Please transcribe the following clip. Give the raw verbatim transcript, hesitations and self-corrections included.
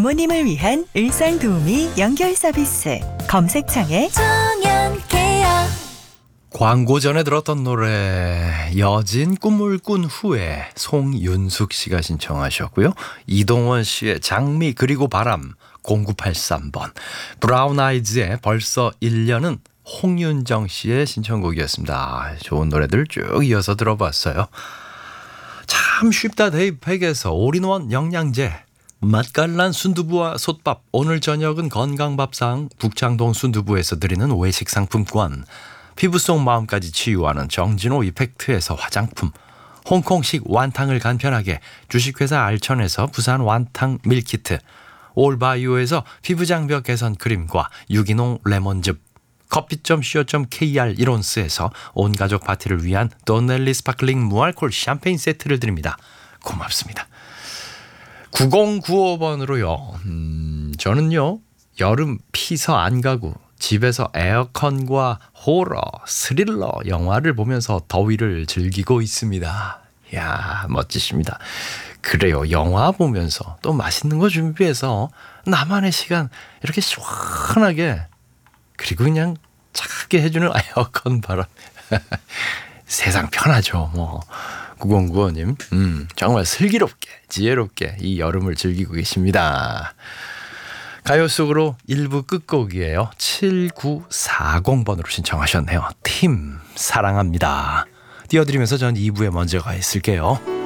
부모님을 위한 일상도우미 연결 서비스 검색창에 청년케어. 광고 전에 들었던 노래 여진 꿈을 꾼 후에 송윤숙 씨가 신청하셨고요. 이동원 씨의 장미 그리고 바람 공구팔삼 번, 브라운 아이즈의 벌써 일 년은 홍윤정 씨의 신청곡이었습니다. 좋은 노래들 쭉 이어서 들어봤어요. 참 쉽다 데이팩에서 올인원 영양제, 맛깔난 순두부와 솥밥, 오늘 저녁은 건강밥상 북창동 순두부에서 드리는 외식 상품권, 피부 속 마음까지 치유하는 정진호 이펙트에서 화장품, 홍콩식 완탕을 간편하게 주식회사 알천에서 부산 완탕 밀키트, 올바이오에서 피부장벽 개선 크림과 유기농 레몬즙, 커피 닷 씨오 닷 케이알 이론스에서 온가족 파티를 위한 도넬리 스파클링 무알콜 샴페인 세트를 드립니다. 고맙습니다. 구공구오 번으로요. 음, 저는요 여름 피서 안 가고 집에서 에어컨과 호러, 스릴러 영화를 보면서 더위를 즐기고 있습니다. 이야, 멋지십니다. 그래요. 영화 보면서 또 맛있는 거 준비해서 나만의 시간 이렇게 시원하게, 그리고 그냥 차갑게 해주는 에어컨 바람. 세상 편하죠. 뭐 구공구오 님 음, 정말 슬기롭게 지혜롭게 이 여름을 즐기고 계십니다. 가요 속으로 일 부 끝곡이에요. 칠구사공 번으로 신청하셨네요. 팀 사랑합니다. 띄워드리면서 전 이 부에 먼저 가 있을게요.